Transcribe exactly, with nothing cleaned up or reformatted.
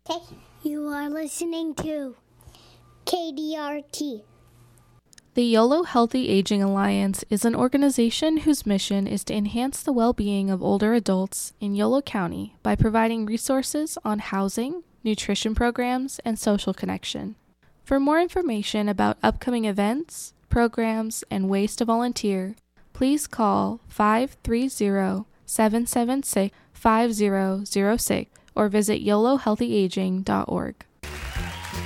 Okay. You are listening to K D R T. The YOLO Healthy Aging Alliance is an organization whose mission is to enhance the well-being of older adults in Yolo County by providing resources on housing, nutrition programs, and social connection. For more information about upcoming events, programs, and ways to volunteer, please call five three zero, seven seven six, five zero zero six or visit yolo healthy aging dot org.